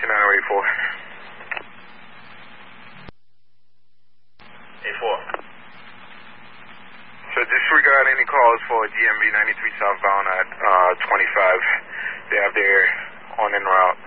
29084. 84. So disregard any calls for GMB 93 southbound at 25. They have their on en route.